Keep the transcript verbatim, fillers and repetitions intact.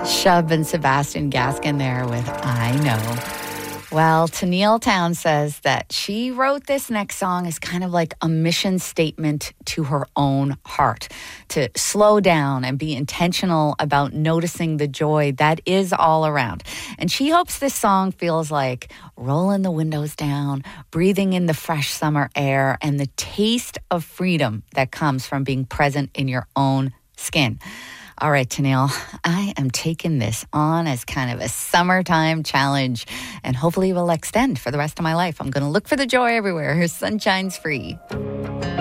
Shub and Sebastian Gaskin there with I Know. Well, Tennille Town says that she wrote this next song as kind of like a mission statement to her own heart, to slow down and be intentional about noticing the joy that is all around. And she hopes this song feels like rolling the windows down, breathing in the fresh summer air, and the taste of freedom that comes from being present in your own skin. All right, Tennille, I am taking this on as kind of a summertime challenge, and hopefully it will extend for the rest of my life. I'm going to look for the joy everywhere. Sunshine's free.